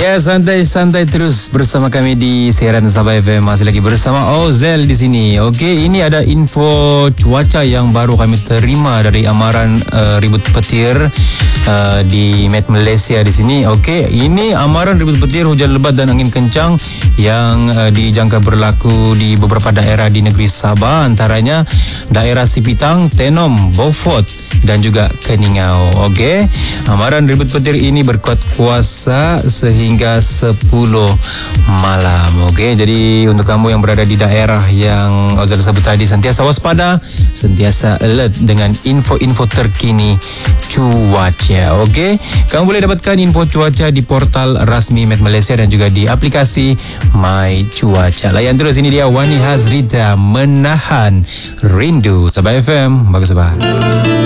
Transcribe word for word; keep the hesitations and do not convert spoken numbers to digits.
Ya, santai-santai terus bersama kami di siaran Sabah F M. Masih lagi bersama Ozel di sini. Okey, ini ada info cuaca yang baru kami terima dari amaran uh, ribut petir uh, di Met Malaysia di sini. Okey, ini amaran ribut petir, hujan lebat dan angin kencang yang uh, dijangka berlaku di beberapa daerah di negeri Sabah, antaranya daerah Sipitang, Tenom, Beaufort dan juga Keningau. Okey, amaran ribut petir ini berkuat kuasa sehingga sepuluh malam. Okey, jadi untuk kamu yang berada di daerah yang Ozal sebut tadi, sentiasa waspada, sentiasa alert dengan info-info terkini cuaca. Okey, kamu boleh dapatkan info cuaca di portal rasmi Met Malaysia dan juga di aplikasi My Cuaca. Layan terus, ini dia Wani Hazrita, Menahan Rindu. Sabah F M, bagus Sabah.